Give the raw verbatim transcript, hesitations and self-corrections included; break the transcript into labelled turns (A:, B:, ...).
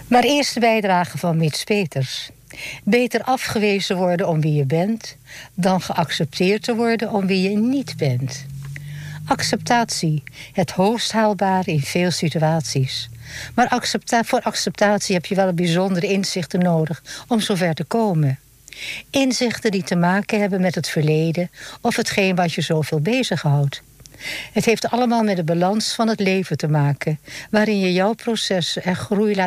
A: Maar eerst de bijdrage van Mits Peters. Beter afgewezen worden om wie je bent, dan geaccepteerd te worden om wie je niet bent. Acceptatie, het hoogst haalbare in veel situaties. Maar accepta- voor acceptatie heb je wel een bijzondere inzichten nodig om zover te komen. Inzichten die te maken hebben met het verleden of hetgeen wat je zoveel bezighoudt. Het heeft allemaal met de balans van het leven te maken, waarin je jouw processen en groei laat